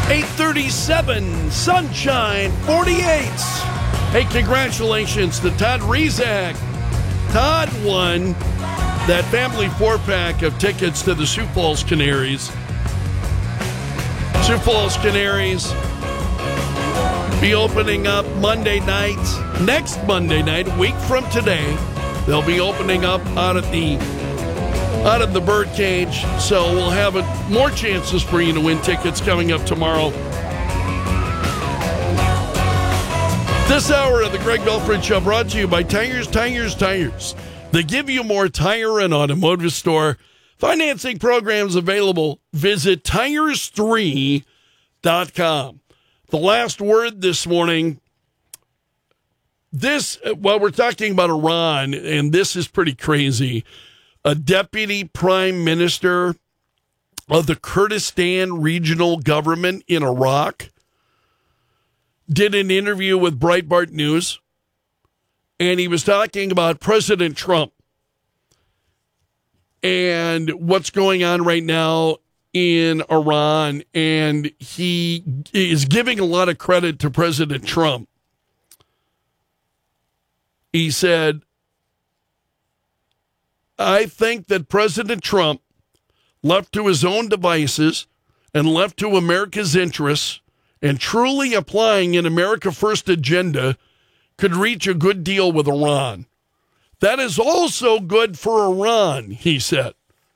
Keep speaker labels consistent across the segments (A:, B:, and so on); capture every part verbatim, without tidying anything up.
A: eight thirty-seven, sunshine, forty-eight. Hey, congratulations to Todd Rizak. Todd won that family four-pack of tickets to the Sioux Falls Canaries. Sioux Falls Canaries be opening up Monday night, next Monday night, a week from today. They'll be opening up out at the out of the Birdcage, so we'll have a, more chances for you to win tickets coming up tomorrow. This hour of the Greg Belford Show brought to you by Tires, Tires, Tires. They give you more tire and automotive store. Financing programs available. Visit tires three dot com. The last word this morning. This, well, we're talking about Iran, and this is pretty crazy. A deputy prime minister of the Kurdistan regional government in Iraq did an interview with Breitbart News, and he was talking about President Trump and what's going on right now in Iran, and he is giving a lot of credit to President Trump. He said, I think that President Trump, left to his own devices and left to America's interests and truly applying an America First agenda, could reach a good deal with Iran. That is also good for Iran, he said.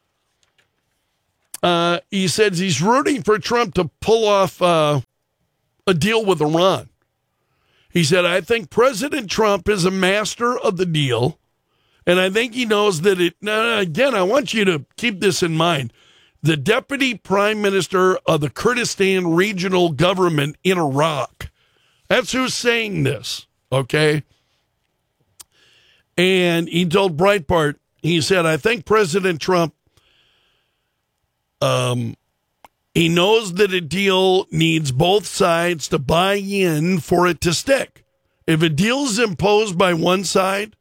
A: Uh, he says he's rooting for Trump to pull off uh, a deal with Iran. He said, I think President Trump is a master of the deal. And I think he knows that it, now, again, I want you to keep this in mind. The deputy prime minister of the Kurdistan regional government in Iraq. That's who's saying this, okay? And he told Breitbart, he said, I think President Trump, um, he knows that a deal needs both sides to buy in for it to stick. If a deal is imposed by one side,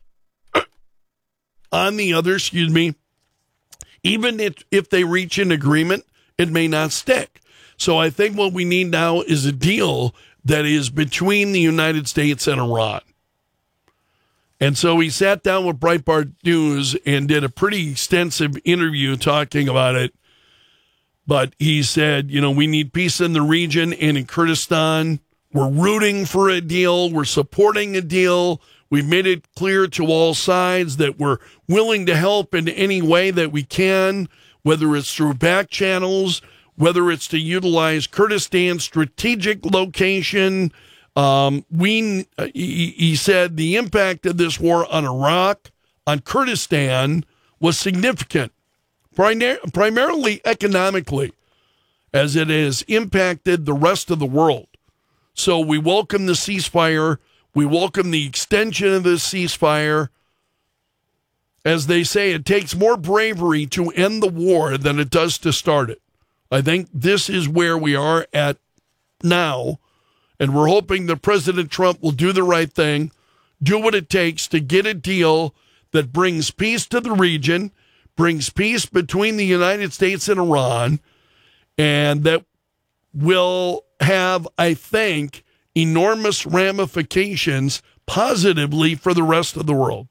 A: on the other, excuse me, even if, if they reach an agreement, it may not stick. So I think what we need now is a deal that is between the United States and Iran. And so he sat down with Breitbart News and did a pretty extensive interview talking about it. But he said, you know, we need peace in the region and in Kurdistan. We're rooting for a deal. We're supporting a deal. We've made it clear to all sides that we're willing to help in any way that we can, whether it's through back channels, whether it's to utilize Kurdistan's strategic location. Um, we, he, he said the impact of this war on Iraq, on Kurdistan, was significant, primar- primarily economically, as it has impacted the rest of the world. So we welcome the ceasefire. We welcome the extension of this ceasefire. As they say, it takes more bravery to end the war than it does to start it. I think this is where we are at now, and we're hoping that President Trump will do the right thing, do what it takes to get a deal that brings peace to the region, brings peace between the United States and Iran, and that will have, I think, enormous ramifications positively for the rest of the world.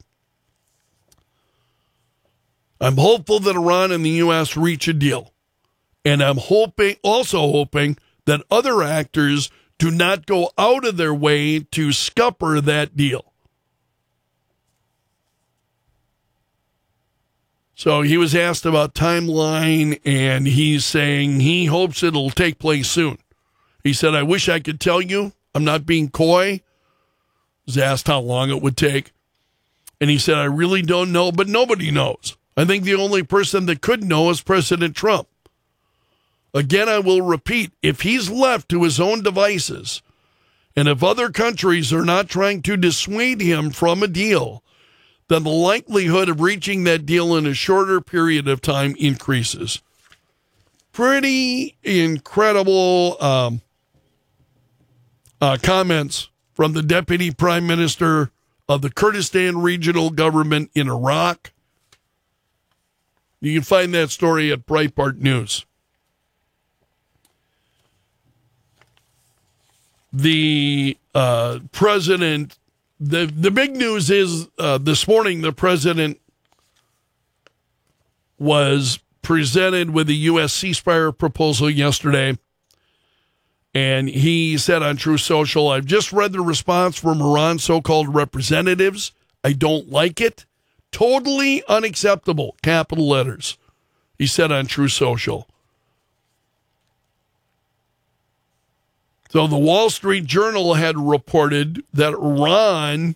A: I'm hopeful that Iran and the U S reach a deal. And I'm hoping, also hoping that other actors do not go out of their way to scupper that deal. So he was asked about timeline, and he's saying he hopes it'll take place soon. He said, I wish I could tell you. I'm not being coy. He was asked how long it would take. And he said, I really don't know, but nobody knows. I think the only person that could know is President Trump. Again, I will repeat, if he's left to his own devices, and if other countries are not trying to dissuade him from a deal, then the likelihood of reaching that deal in a shorter period of time increases. Pretty incredible um, uh, comments from the Deputy Prime Minister of the Kurdistan Regional Government in Iraq. You can find that story at Breitbart News. the uh, president, the, the big news is uh, this morning the president was presented with a U S ceasefire proposal yesterday. And he said on True Social, I've just read the response from Iran's so-called representatives. I don't like it. Totally unacceptable, capital letters. He said on True Social. So the Wall Street Journal had reported that Iran,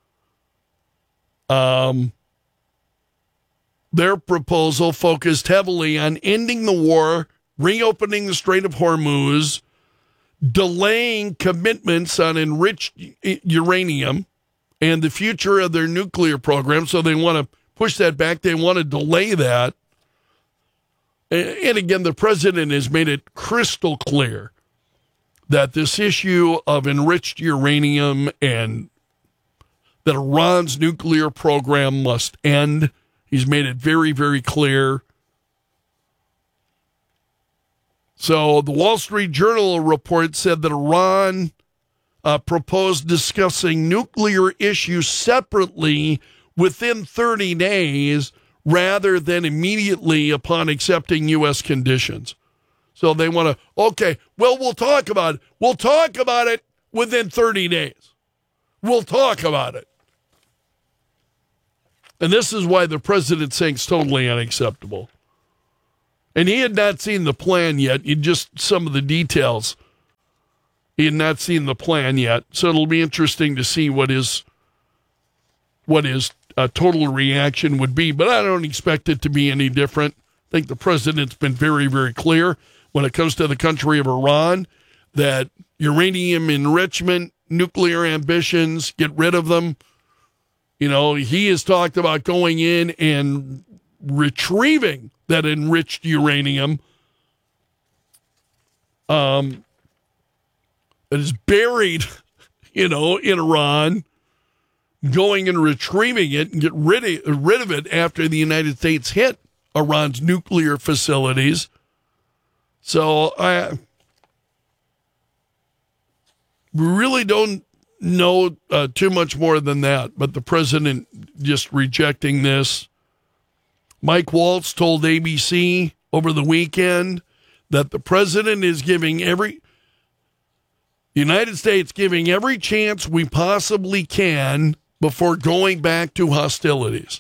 A: um, their proposal focused heavily on ending the war, reopening the Strait of Hormuz, delaying commitments on enriched uranium and the future of their nuclear program. So they want to push that back. They want to delay that. And again, the president has made it crystal clear that this issue of enriched uranium and that Iran's nuclear program must end. He's made it very, very clear. So the Wall Street Journal report said that Iran uh, proposed discussing nuclear issues separately within thirty days rather than immediately upon accepting U S conditions. So they want to, okay, well, we'll talk about it. We'll talk about it within thirty days. We'll talk about it. And this is why the president's saying it's totally unacceptable. And he had not seen the plan yet. He just some of the details. He had not seen the plan yet. So it'll be interesting to see what his, what his uh, total reaction would be. But I don't expect it to be any different. I think the president's been very, very clear when it comes to the country of Iran that uranium enrichment, nuclear ambitions, get rid of them. You know, he has talked about going in and retrieving that enriched uranium um, that is buried, you know, in Iran, going and retrieving it and get rid of, rid of it after the United States hit Iran's nuclear facilities. So I really don't know uh, too much more than that, but the president just rejecting this. Mike Waltz told A B C over the weekend that the president is giving every, the United States giving every chance we possibly can before going back to hostilities.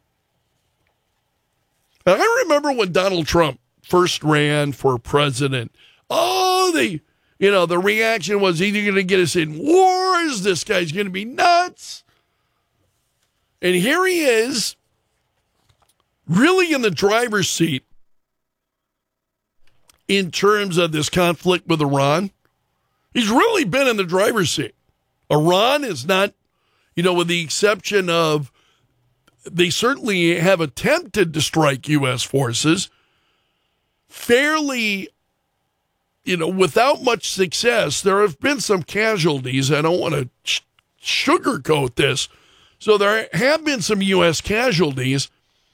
A: And I remember when Donald Trump first ran for president, oh, the, you know, the reaction was either going to get us in wars, this guy's going to be nuts. And here he is, really in the driver's seat in terms of this conflict with Iran. He's really been in the driver's seat. Iran is not, you know, with the exception of they certainly have attempted to strike U S forces fairly, you know, without much success. There have been some casualties. I don't want to sh- sugarcoat this. So there have been some U S casualties.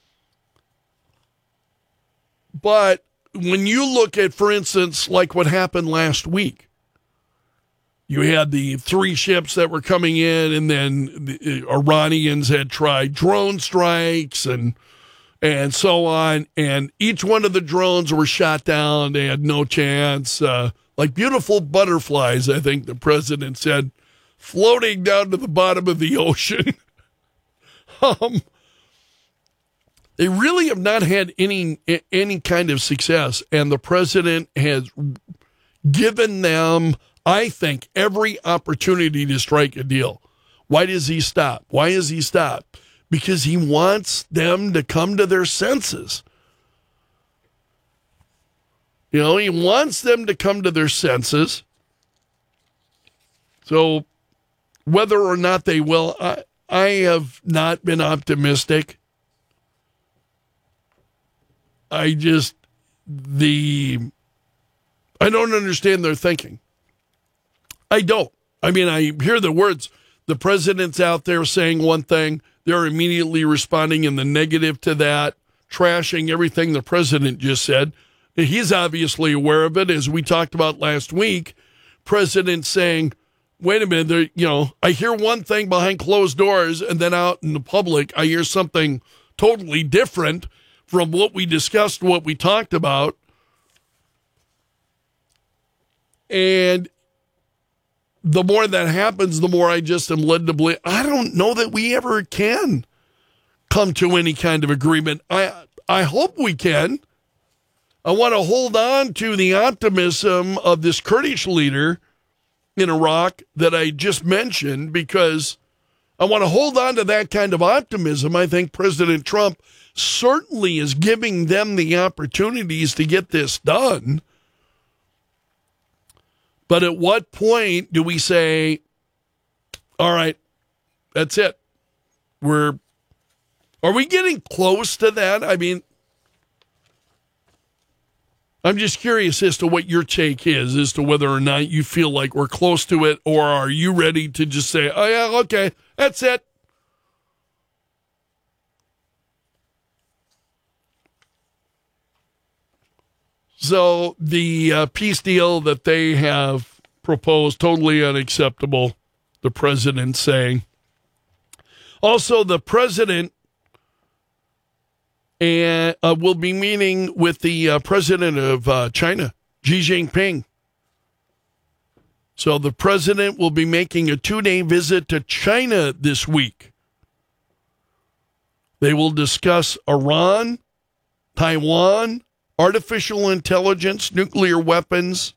A: But when you look at, for instance, like what happened last week, you had the three ships that were coming in, and then the Iranians had tried drone strikes and and so on, and each one of the drones were shot down. They had no chance. Uh, like beautiful butterflies, I think the president said, floating down to the bottom of the ocean. um, they really have not had any any kind of success, and the president has given them, I think, every opportunity to strike a deal. Why does he stop? Why does he stop? Because he wants them to come to their senses. You know, he wants them to come to their senses. So whether or not they will, I, I have not been optimistic. I just, the, I don't understand their thinking. I don't. I mean, I hear the words, the president's out there saying one thing, they're immediately responding in the negative to that, trashing everything the president just said. He's obviously aware of it. As we talked about last week, president saying, wait a minute, there, you know, I hear one thing behind closed doors, and then out in the public, I hear something totally different from what we discussed, what we talked about. And the more that happens, the more I just am led to believe, I don't know that we ever can come to any kind of agreement. I I hope we can. I want to hold on to the optimism of this Kurdish leader in Iraq that I just mentioned, because I want to hold on to that kind of optimism. I think President Trump certainly is giving them the opportunities to get this done. But at what point do we say, all right, that's it? We're, are we getting close to that? I mean, I'm just curious as to what your take is, as to whether or not you feel like we're close to it, or are you ready to just say, oh, yeah, okay, that's it? So the uh, peace deal that they have proposed, totally unacceptable, the president saying. Also, the president and uh, will be meeting with the uh, president of uh, China, Xi Jinping. So the president will be making a two-day visit to China this week. They will discuss Iran, Taiwan, artificial intelligence, nuclear weapons,